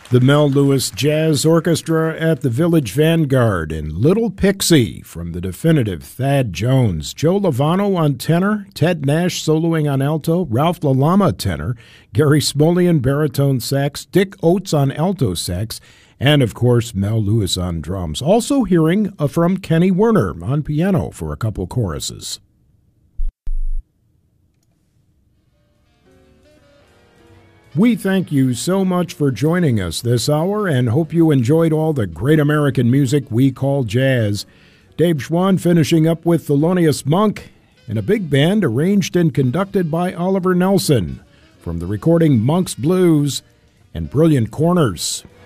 The Mel Lewis Jazz Orchestra at the Village Vanguard and Little Pixie from the definitive Thad Jones. Joe Lovano on tenor, Ted Nash soloing on alto, Ralph LaLama tenor, Gary Smolian baritone sax, Dick Oates on alto sax, and of course Mel Lewis on drums. Also hearing from Kenny Werner on piano for a couple choruses. We thank you so much for joining us this hour and hope you enjoyed all the great American music we call jazz. Dave Schwann finishing up with Thelonious Monk and a big band arranged and conducted by Oliver Nelson from the recording Monk's Blues and Brilliant Corners.